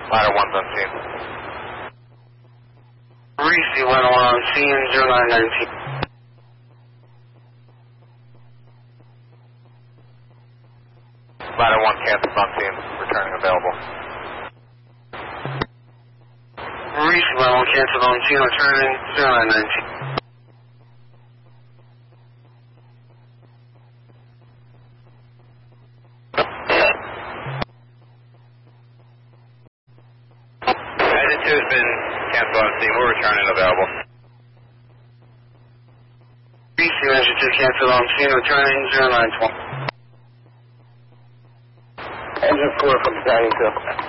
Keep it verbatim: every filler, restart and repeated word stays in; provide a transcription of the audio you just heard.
Ladder one's on scene. Reese, ladder one on scene, zero nine nineteen. Ladder one cancels on scene, returning available. Reese, ladder one canceled on scene, returning, zero nine nineteen. Engine two has been canceled on scene, we're returning available. Reese, engine two canceled on scene, returning, zero nine twenty. Engine four from Battalion two.